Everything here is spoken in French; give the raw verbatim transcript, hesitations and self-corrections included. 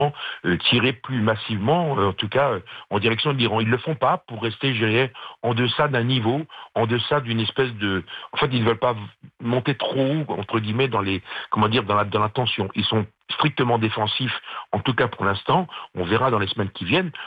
euh, tirer plus massivement, euh, en tout cas euh, en direction de l'Iran. Ils ne le font pas pour rester, je dirais, en deçà d'un niveau, en deçà d'une espèce de... En fait, ils ne veulent pas monter trop haut, entre guillemets, dans les, comment dire, dans la, dans la tension. Ils sont strictement défensifs, en tout cas pour l'instant. On verra dans les semaines qui viennent.